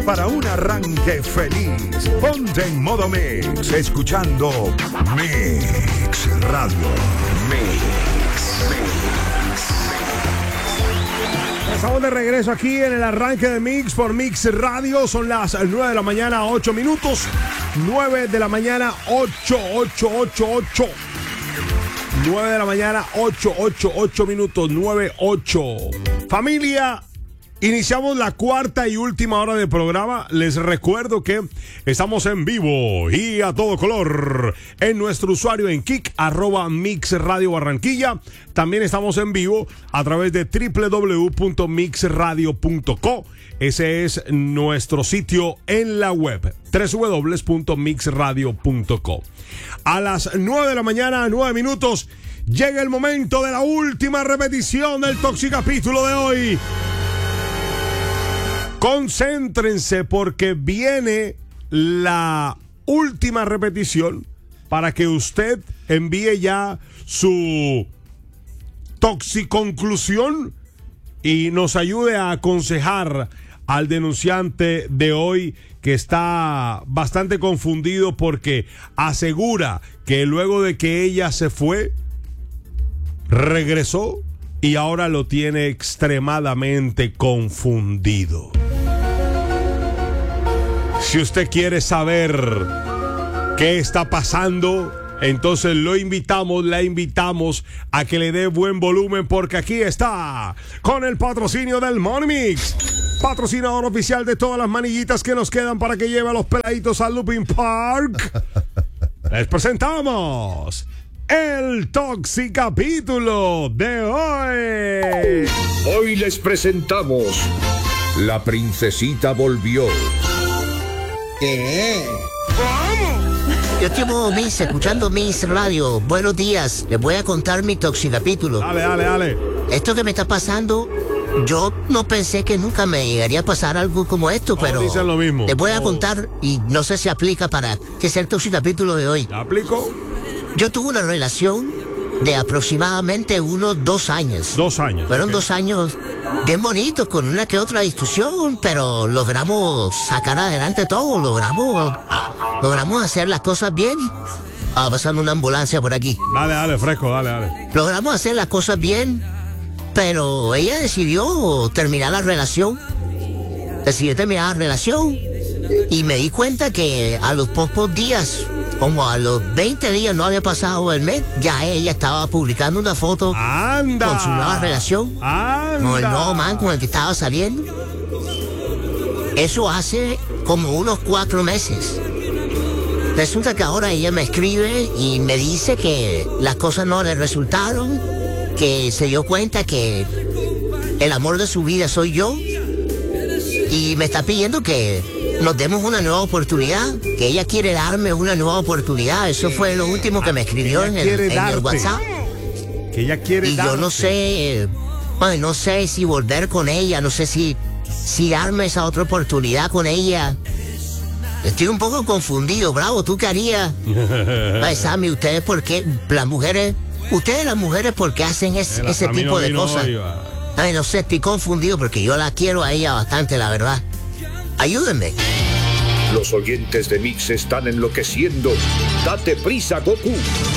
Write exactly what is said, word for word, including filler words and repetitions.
para un arranque feliz. Ponte en modo Mix, escuchando Mix Radio. Mix, Mix. Estamos de regreso aquí en el arranque de Mix por Mix Radio. Son las nueve de la mañana, ocho minutos. nueve de la mañana, ocho, ocho, ocho, ocho. nueve de la mañana, ocho, ocho, ocho minutos, nueve, ocho. Familia, iniciamos la cuarta y última hora de programa. Les recuerdo que estamos en vivo y a todo color en nuestro usuario en Kik, arroba Mix Radio Barranquilla. También estamos en vivo a través de doble u doble u doble u punto mix radio punto co. Ese es nuestro sitio en la web, doble u doble u doble u punto mix radio punto co. A las nueve de la mañana, nueve minutos, llega el momento de la última repetición del Toxicapítulo de hoy. Concéntrense porque viene la última repetición para que usted envíe ya su toxiconclusión y nos ayude a aconsejar al denunciante de hoy, que está bastante confundido porque asegura que luego de que ella se fue, regresó y ahora lo tiene extremadamente confundido. Si usted quiere saber qué está pasando, entonces lo invitamos, la invitamos a que le dé buen volumen, porque aquí está, con el patrocinio del Money Mix, patrocinador oficial de todas las manillitas que nos quedan para que lleve a los peladitos al Looping Park. Les presentamos el Toxicapítulo de hoy. Hoy les presentamos La Princesita Volvió. ¿Qué? Yo llevo Miss, escuchando Miss Radio. Buenos días, les voy a contar mi Toxicapítulo. Dale, dale, dale. Esto que me está pasando, yo no pensé que nunca me llegaría a pasar algo como esto, Todos pero dicen lo mismo. les voy a Oh. contar y no sé si aplica para que sea el Toxicapítulo de hoy. ¿Aplico? Yo tuve una relación de aproximadamente unos dos años. Dos años. Fueron ok. dos años bien bonitos, con una que otra discusión, pero logramos sacar adelante todo, logramos, logramos hacer las cosas bien. Ah, pasando una ambulancia por aquí. Dale, dale, fresco, dale, dale. Logramos hacer las cosas bien, pero ella decidió terminar la relación. Decidió terminar la relación y me di cuenta que a los pocos días, como a los veinte días, no había pasado el mes, ya ella estaba publicando una foto ¡Anda! con su nueva relación, ¡Anda! con el nuevo man con el que estaba saliendo. Eso hace como unos cuatro meses. Resulta que ahora ella me escribe y me dice que las cosas no le resultaron, que se dio cuenta que el amor de su vida soy yo y me está pidiendo que nos demos una nueva oportunidad, que ella quiere darme una nueva oportunidad. Eso fue lo último que me escribió en el, en el WhatsApp. Que ella quiere Y darte. yo no sé, eh, ay, no sé si volver con ella, no sé si, si darme esa otra oportunidad con ella. Estoy un poco confundido, Bravo, ¿tú qué harías? Ay, Sammy, ustedes por qué, las mujeres, ustedes las mujeres por qué hacen es- Mira, ese a mí tipo no de vino cosas. hoy, va. Ay, no sé, estoy confundido porque yo la quiero a ella bastante, la verdad. Ayúdenme. Los oyentes de Mix están enloqueciendo. Date prisa, Goku.